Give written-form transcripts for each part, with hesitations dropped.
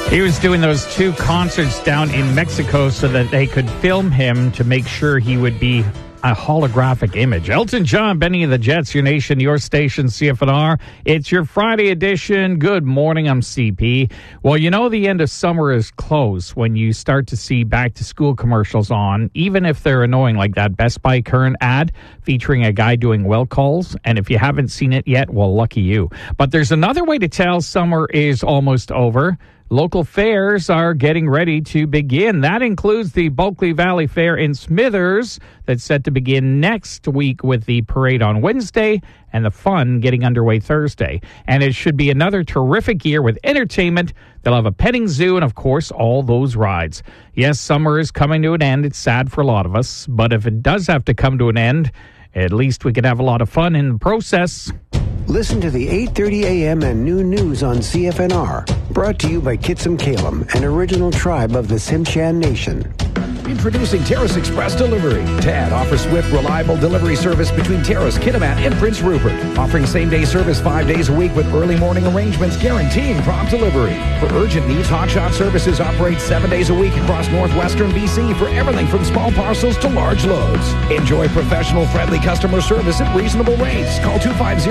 He was doing those 2 concerts down in Mexico so that they could film him to make sure he would be a holographic image. Elton John, Benny and the Jets, your nation, your station, CFNR. It's your Friday edition. Good morning, I'm CP. Well, you know the end of summer is close when you start to see back-to-school commercials on, even if they're annoying, like that Best Buy current ad featuring a guy doing well calls. And if you haven't seen it yet, well, lucky you. But there's another way to tell summer is almost over. Local fairs are getting ready to begin. That includes the Bulkley Valley Fair in Smithers that's set to begin next week with the parade on Wednesday and the fun getting underway Thursday. And it should be another terrific year with entertainment. They'll have a petting zoo and, of course, all those rides. Yes, summer is coming to an end. It's sad for a lot of us. But if it does have to come to an end, at least we can have a lot of fun in the process. Listen to the 8:30 a.m. and noon news on CFNR. Brought to you by Kitsum Kalem, an original tribe of the Tsimshian Nation. Introducing Terrace Express Delivery. TAD offers swift, reliable delivery service between Terrace, Kitimat, and Prince Rupert. Offering same-day service 5 days a week with early morning arrangements guaranteeing prompt delivery. For urgent needs, Hotshot Services operates 7 days a week across northwestern BC for everything from small parcels to large loads. Enjoy professional, friendly customer service at reasonable rates. Call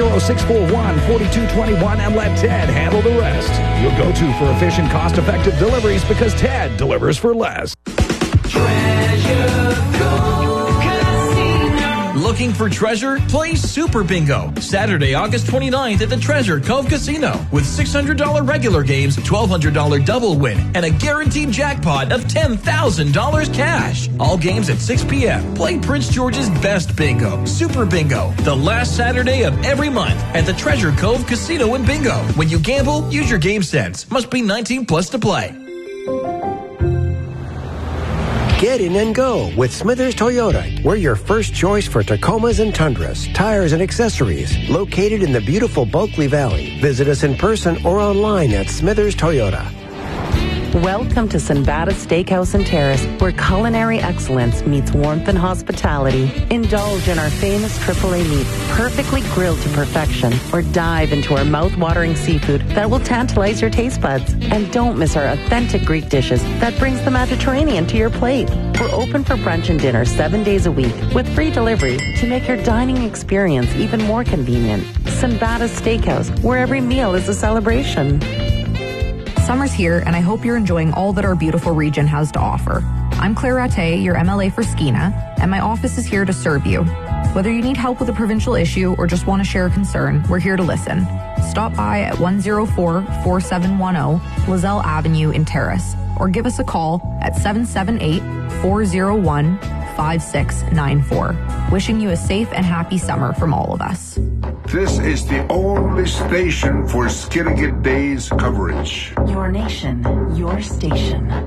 250-641-4221 and let TAD handle the rest. Your go-to for efficient, cost-effective deliveries because TAD delivers for less. Treasure Cove Casino. Looking for treasure? Play Super Bingo. Saturday, August 29th at the Treasure Cove Casino with $600 regular games, $1,200 double win, and a guaranteed jackpot of $10,000 cash. All games at 6 p.m. Play Prince George's Best Bingo, Super Bingo, the last Saturday of every month at the Treasure Cove Casino and Bingo. When you gamble, use your game sense. Must be 19 plus to play. Get in and go with Smithers Toyota. We're your first choice for Tacomas and Tundras, tires and accessories. Located in the beautiful Bulkley Valley. Visit us in person or online at Smithers Toyota. Welcome to Sinbada Steakhouse and Terrace, where culinary excellence meets warmth and hospitality. Indulge in our famous AAA meats, perfectly grilled to perfection, or dive into our mouth-watering seafood that will tantalize your taste buds. And don't miss our authentic Greek dishes that brings the Mediterranean to your plate. We're open for brunch and dinner 7 days a week with free delivery to make your dining experience even more convenient. Sinbada Steakhouse, where every meal is a celebration. Summer's here, and I hope you're enjoying all that our beautiful region has to offer. I'm Claire Rattay, your MLA for Skeena, and my office is here to serve you. Whether you need help with a provincial issue or just want to share a concern, we're here to listen. Stop by at 104-4710 Lizelle Avenue in Terrace, or give us a call at 778-401-5694. Wishing you a safe and happy summer from all of us. This is the only station for Skilligan Days coverage. Your nation, your station.